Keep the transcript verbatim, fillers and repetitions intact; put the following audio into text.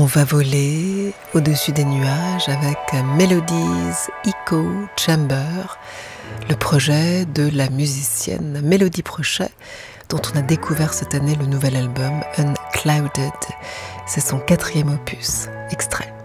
va voler au-dessus des nuages avec Melodies Echo Chamber, le projet de la musicienne Mélodie Prochet, dont on a découvert cette année le nouvel album Unclouded. C'est son quatrième opus, extrait.